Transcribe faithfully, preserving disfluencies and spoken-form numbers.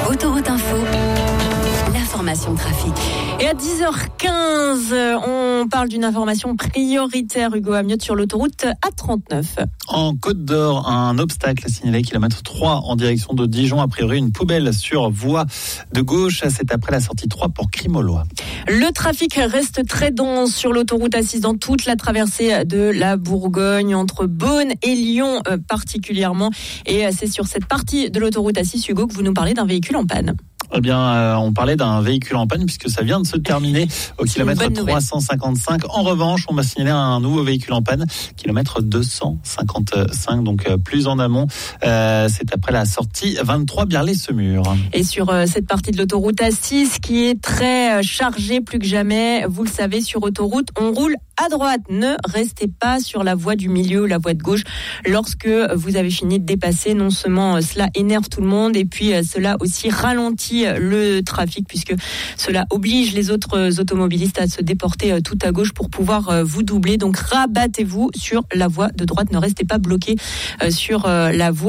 Autoroute Info, l'information trafic. Et à dix heures quinze, on parle d'une information prioritaire, Hugo Amiotte, sur l'autoroute A trente-neuf. En Côte d'Or, un obstacle signalé kilomètre trois en direction de Dijon. A priori, une poubelle sur voie de gauche. C'est après la sortie trois pour Crimolois. Le trafic reste très dense sur l'autoroute A six dans toute la traversée de la Bourgogne, entre Beaune et Lyon euh, particulièrement. Et euh, c'est sur cette partie de l'autoroute A six, Hugo, que vous nous parlez d'un véhicule en panne. Eh bien, euh, on parlait d'un véhicule en panne puisque ça vient de se terminer au kilomètre trois cent cinquante-cinq. En revanche, on m'a signalé un nouveau véhicule en panne, kilomètre deux cent cinquante-cinq, donc euh, plus en amont. Euh, c'est après la sortie vingt-trois Biarlay-Semur. Et sur euh, cette partie de l'autoroute A six qui est très euh, chargée plus que jamais, vous le savez, sur autoroute, on roule à droite. Ne restez pas sur la voie du milieu ou la voie de gauche lorsque vous avez fini de dépasser. Non seulement euh, cela énerve tout le monde, et puis euh, cela aussi ralentit le trafic, puisque cela oblige les autres automobilistes à se déporter tout à gauche pour pouvoir vous doubler. Donc rabattez-vous sur la voie de droite, ne restez pas bloqué sur la voie